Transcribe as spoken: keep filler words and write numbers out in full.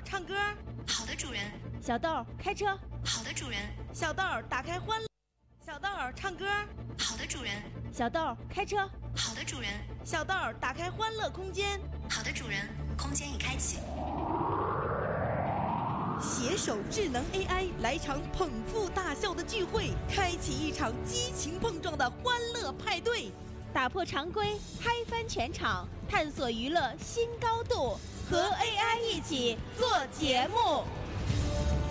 唱歌。 好的，主人。 小豆开车。 好的，主人。 小豆打开欢乐。小豆唱歌。 好的，主人。 小豆开车。 好的，主人。 小豆打开欢乐空间。 好的，主人。空间已开启。 携手智能 A I 来场捧腹大笑的聚会，开启一场激情碰撞的欢乐派对， 打破常规，嗨翻全场，探索娱乐新高度，和 A I 一起做节目。